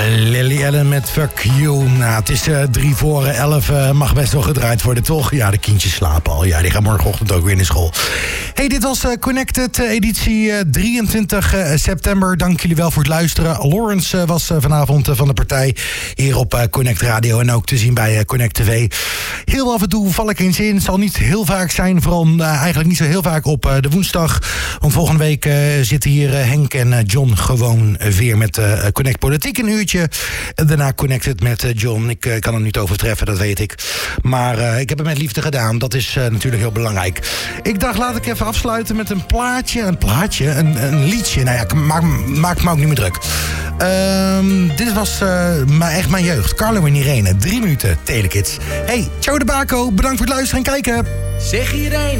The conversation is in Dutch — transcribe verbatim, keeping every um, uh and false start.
Lily Allen met Fuck You. Nou, het is uh, drie voor elf. Uh, mag best wel gedraaid worden, toch? Ja, de kindjes slapen al. Ja, die gaan morgenochtend ook weer naar school. Hey, dit was uh, Connected, uh, editie uh, drieëntwintig september. Dank jullie wel voor het luisteren. Lawrence uh, was uh, vanavond uh, van de partij hier op uh, Connect Radio en ook te zien bij uh, Connect T V. Heel af en toe val ik eens in. Het zal niet heel vaak zijn, vooral uh, eigenlijk niet zo heel vaak op uh, de woensdag. Want volgende week uh, zitten hier uh, Henk en uh, John gewoon uh, weer met uh, Connect Politiek een uurtje. En daarna Connected met uh, John. Ik uh, kan hem niet overtreffen, dat weet ik. Maar uh, ik heb het met liefde gedaan. Dat is uh, natuurlijk heel belangrijk. Ik dacht, laat ik even afsluiten met een plaatje. Een plaatje? Een, een liedje. Nou ja, maak, maak me ook niet meer druk. Uh, dit was uh, maar echt mijn jeugd. Carlo en Irene. Drie minuten Telekids. Hey, ciao de Baco. Bedankt voor het luisteren en kijken. Zeg Irene.